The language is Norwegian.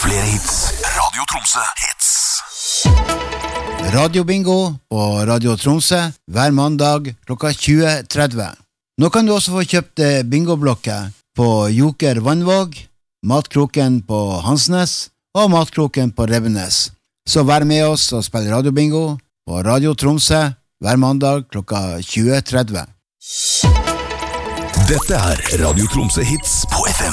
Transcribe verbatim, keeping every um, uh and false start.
Flere hits. Radio Tromsø hits. Radio Bingo på Radio Tromsø hver mandag klokka tjue tretti. Nå kan du også få kjøpt bingoblokker på Joker Vannvåg, Matkroken på Hansnes og Matkroken på Rebbenes. Så vær med oss og spill Radio Bingo på Radio Tromsø hver mandag klokka tjue tretti. Dette er Radio Tromsø hits på F M